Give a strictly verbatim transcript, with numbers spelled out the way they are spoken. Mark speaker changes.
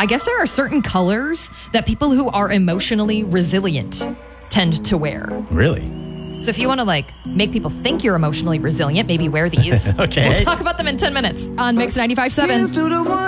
Speaker 1: I guess there are certain colors that people who are emotionally resilient tend to wear.
Speaker 2: Really?
Speaker 1: So if you want to like make people think you're emotionally resilient, maybe wear these.
Speaker 2: Okay.
Speaker 1: We'll talk about them in ten minutes on Mix ninety-five point seven.